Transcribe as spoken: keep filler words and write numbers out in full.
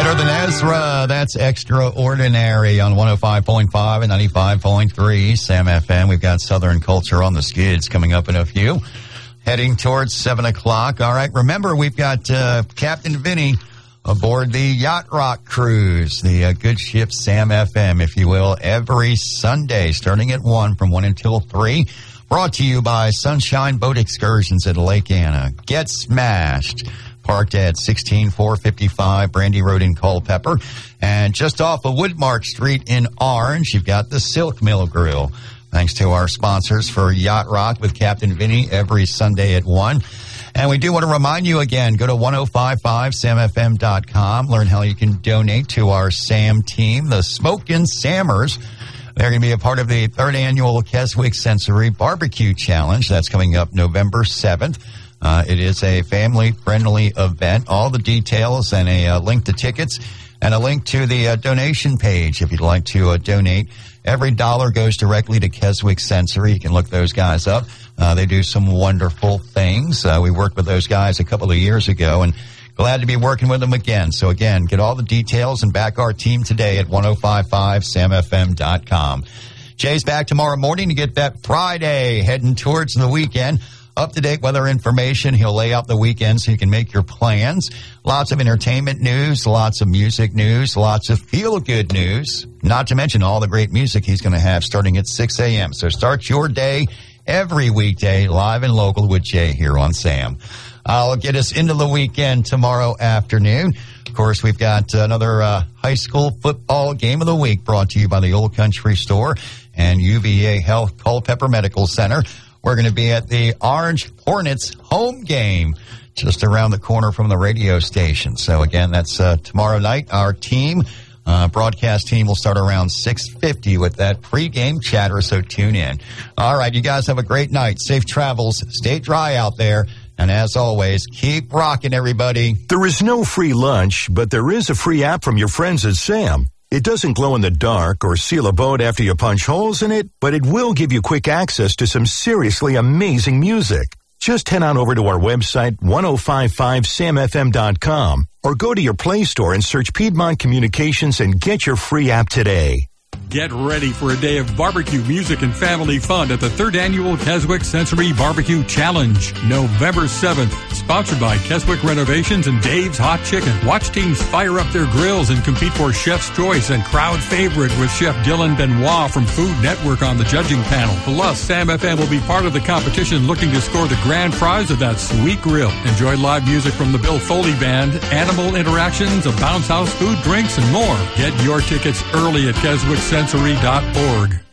Better Than Ezra, that's Extraordinary on one oh five point five and ninety-five point three Sam F M. We've got Southern Culture on the Skids coming up in a few. Heading towards seven o'clock. All right, remember, we've got uh, Captain Vinny aboard the Yacht Rock Cruise, the uh, good ship Sam F M, if you will, every Sunday, starting at one, from one until three. Brought to you by Sunshine Boat Excursions at Lake Anna. Get Smashed, parked at sixteen four fifty-five Brandy Road in Culpeper. And just off of Woodmark Street in Orange, you've got the Silk Mill Grill. Thanks to our sponsors for Yacht Rock with Captain Vinny every Sunday at one. And we do want to remind you again, go to ten fifty-five sam f m dot com. Learn how you can donate to our SAM team, the Smokin' Sammers. They're going to be a part of the third annual Keswick Sensory Barbecue Challenge. That's coming up November seventh. Uh, it is a family-friendly event. All the details and a uh, link to tickets and a link to the uh, donation page if you'd like to uh, donate. Every dollar goes directly to Keswick Sensory. You can look those guys up. Uh, they do some wonderful things. Uh, we worked with those guys a couple of years ago, and glad to be working with them again. So, again, get all the details and back our team today at ten fifty-five sam f m dot com. Jay's back tomorrow morning to get that Friday heading towards the weekend. Up-to-date weather information. He'll lay out the weekend so you can make your plans. Lots of entertainment news, lots of music news, lots of feel-good news, not to mention all the great music he's going to have starting at six a.m. So start your day every weekday live and local with Jay here on SAM. I'll get us into the weekend tomorrow afternoon. Of course, we've got another uh, high school football game of the week brought to you by the Old Country Store and U V A Health Culpeper Medical Center. We're going to be at the Orange Hornets home game just around the corner from the radio station. So, again, that's uh, tomorrow night. Our team, uh, broadcast team, will start around six fifty with that pregame chatter, so tune in. All right, you guys have a great night. Safe travels. Stay dry out there. And as always, keep rocking, everybody. There is no free lunch, but there is a free app from your friends at SAM. It doesn't glow in the dark or seal a boat after you punch holes in it, but it will give you quick access to some seriously amazing music. Just head on over to our website, ten fifty-five sam f m dot com, or go to your Play Store and search Piedmont Communications and get your free app today. Get ready for a day of barbecue, music, and family fun at the third annual Keswick Sensory Barbecue Challenge, November seventh. Sponsored by Keswick Renovations and Dave's Hot Chicken. Watch teams fire up their grills and compete for Chef's Choice and Crowd Favorite with Chef Dylan Benoit from Food Network on the judging panel. Plus, Sam F M will be part of the competition looking to score the grand prize of that sweet grill. Enjoy live music from the Bill Foley Band, animal interactions, a bounce house, food, drinks, and more. Get your tickets early at keswick sensory dot org.